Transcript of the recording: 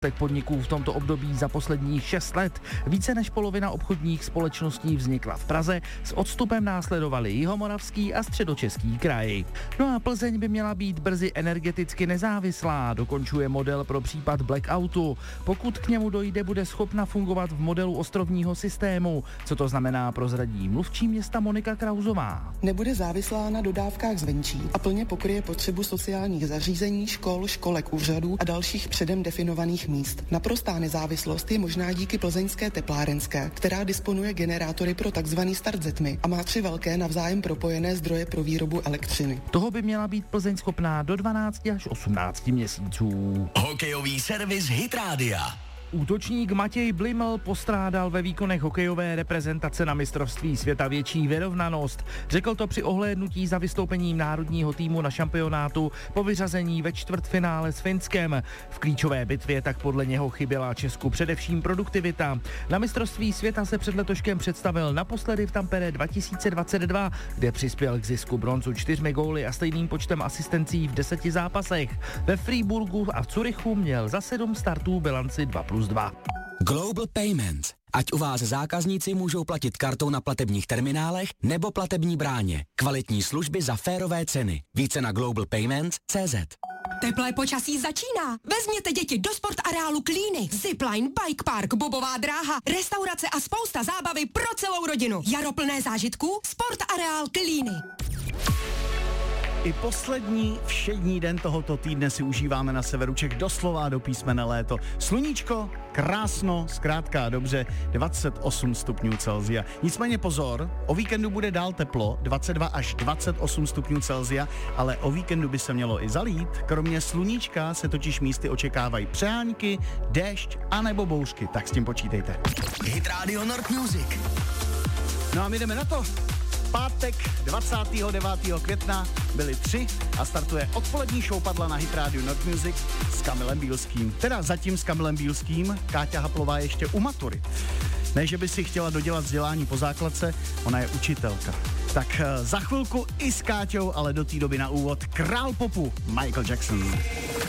podniků v tomto období za posledních 6 let. Více než polovina obchodních společností vznikla v Praze, s odstupem následovali Jihomoravský a Středočeský kraj. No a Plzeň by měla být brzy energeticky nezávislá, dokončuje model pro případ blackoutu. Pokud k němu dojde, bude schopna fungovat v modelu ostrovního systému. Co to znamená, prozradí mluvčí města Monika Krauzová. Nebude závislá na dodávkách zvenčí a plně pokryje potřebu sociálních zařízení, škol, školek, úřadů a dalších předem definovaných míst. Naprostá nezávislost je možná díky plzeňské teplárenské, která disponuje generátory pro takzvaný start ze tmy a má 3 velké navzájem propojené zdroje pro výrobu elektřiny. Toho by měla být Plzeň schopná do 12 až 18 měsíců. Hokejový servis Hit Rádia. Útočník Matěj Bliml postrádal ve výkonech hokejové reprezentace na mistrovství světa větší vyrovnanost. Řekl to při ohlédnutí za vystoupením národního týmu na šampionátu po vyřazení ve čtvrtfinále s Finskem. V klíčové bitvě tak podle něho chyběla Česku především produktivita. Na mistrovství světa se před letoškem představil naposledy v Tampere 2022, kde přispěl k zisku bronzu 4 góly a stejným počtem asistencí v 10 zápasech. Ve Freiburgu a v Curychu měl za 7 startů bilanci 2+2. Global Payments. Ať u vás zákazníci můžou platit kartou na platebních terminálech nebo platební bráně. Kvalitní služby za férové ceny. Více na globalpayments.cz. Teplé počasí začíná. Vezměte děti do sportareálu Klíny. Zipline, bike park, bobová dráha, restaurace a spousta zábavy pro celou rodinu. Jaro plné zážitků, sportareál Klíny. I poslední všední den tohoto týdne si užíváme na severu Čech doslova do písmene léto. Sluníčko, krásno, zkrátka dobře, 28 stupňů Celsia. Nicméně pozor, o víkendu bude dál teplo, 22 až 28 stupňů Celsia, ale o víkendu by se mělo i zalít. Kromě sluníčka se totiž místy očekávají přehánky, déšť a nebo bouřky, tak s tím počítejte. Hit Radio North Music. No a my jdeme na to. Pátek 29. května byly 3 a startuje odpolední show Padla na Hit Radio North Music s Kamilem Bílským. Teda zatím s Kamilem Bílským, Káťa Haplová je ještě u maturit. Ne, že by si chtěla dodělat vzdělání po základce, ona je učitelka. Tak za chvilku i s Káťou, ale do té doby na úvod král popu Michael Jackson.